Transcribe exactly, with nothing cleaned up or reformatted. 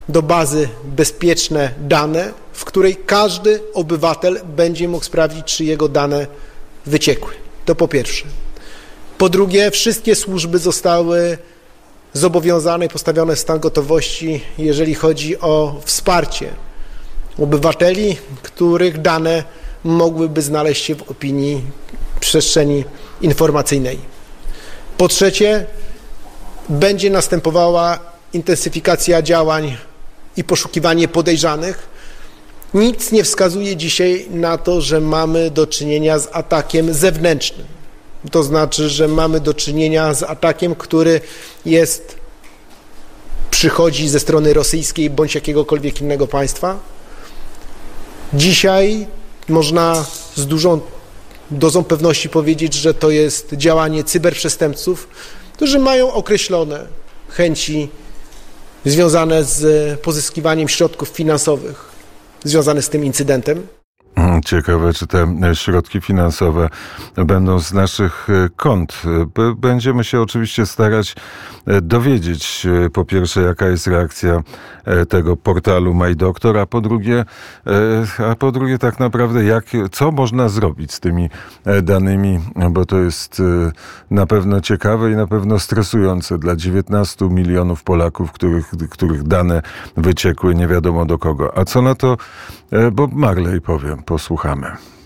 do bazy bezpieczne dane, w której każdy obywatel będzie mógł sprawdzić, czy jego dane wyciekły. To po pierwsze. Po drugie, wszystkie służby zostały zobowiązane i postawione w stan gotowości, jeżeli chodzi o wsparcie obywateli, których dane mogłyby znaleźć się w opinii przestrzeni informacyjnej. Po trzecie, będzie następowała intensyfikacja działań i poszukiwanie podejrzanych. Nic nie wskazuje dzisiaj na to, że mamy do czynienia z atakiem zewnętrznym. To znaczy, że mamy do czynienia z atakiem, który jest, przychodzi ze strony rosyjskiej bądź jakiegokolwiek innego państwa. Dzisiaj można z dużą dozą pewności powiedzieć, że to jest działanie cyberprzestępców, którzy mają określone chęci związane z pozyskiwaniem środków finansowych związane z tym incydentem. Ciekawe, czy te środki finansowe będą z naszych kont. Będziemy się oczywiście starać dowiedzieć, po pierwsze, jaka jest reakcja tego portalu MyDoktor, a po drugie, a po drugie tak naprawdę, jak, co można zrobić z tymi danymi, bo to jest na pewno ciekawe i na pewno stresujące dla dziewiętnastu milionów Polaków, których, których dane wyciekły nie wiadomo do kogo. A co na to Bob Marley powie? Posłuchamy.